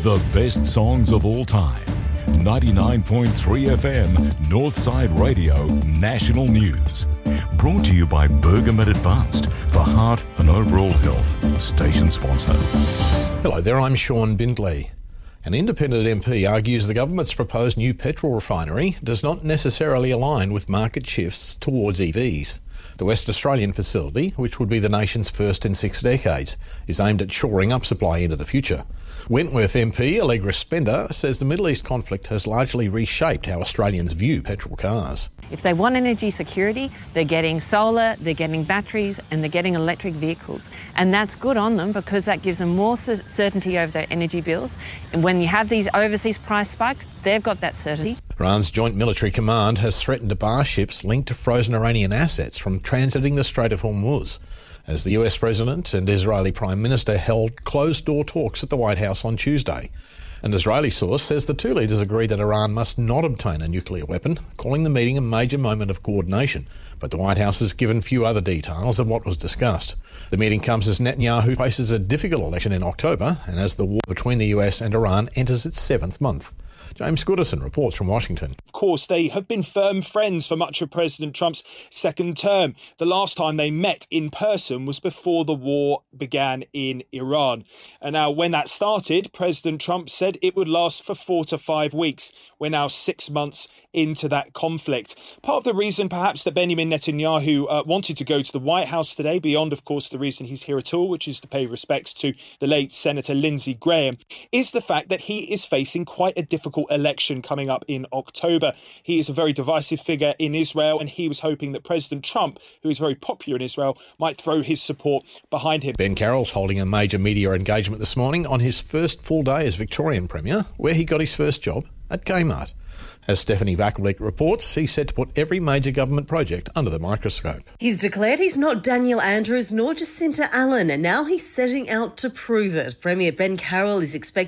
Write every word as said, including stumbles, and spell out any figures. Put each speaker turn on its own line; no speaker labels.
The best songs of all time. ninety-nine point three F M, Northside Radio, National News. Brought to you by Bergamet Advanced for heart and overall health. Station sponsor.
Hello there, I'm Sean Bindley. An independent M P argues the government's proposed new petrol refinery does not necessarily align with market shifts towards E Vs. The West Australian facility, which would be the nation's first in six decades, is aimed at shoring up supply into the future. Wentworth M P Allegra Spender says the Middle East conflict has largely reshaped how Australians view petrol cars.
If they want energy security, they're getting solar, they're getting batteries, and they're getting electric vehicles. And that's good on them because that gives them more certainty over their energy bills. And when you have these overseas price spikes, they've got that certainty.
Iran's Joint Military Command has threatened to bar ships linked to frozen Iranian assets from transiting the Strait of Hormuz, as the U S President and Israeli Prime Minister held closed-door talks at the White House on Tuesday. An Israeli source says the two leaders agreed that Iran must not obtain a nuclear weapon, calling the meeting a major moment of coordination. But the White House has given few other details of what was discussed. The meeting comes as Netanyahu faces a difficult election in October and as the war between the U S and Iran enters its seventh month. James Goodison reports from Washington.
Of course, they have been firm friends for much of President Trump's second term. The last time they met in person was before the war began in Iran. And now when that started, President Trump said it would last for four to five weeks. We're now six months into that conflict. Part of the reason perhaps that Benjamin Netanyahu uh, wanted to go to the White House today, beyond of course the reason he's here at all, which is to pay respects to the late Senator Lindsey Graham, is the fact that he is facing quite a difficult election coming up in October. He is a very divisive figure in Israel, and he was hoping that President Trump, who is very popular in Israel, might throw his support behind him.
Ben Carroll's holding a major media engagement this morning on his first full day as Victorian Premier, where he got his first job at Kmart. As Stephanie Vakulik reports, he's set to put every major government project under the microscope.
He's declared he's not Daniel Andrews nor Jacinta Allen, and now he's setting out to prove it. Premier Ben Carroll is expected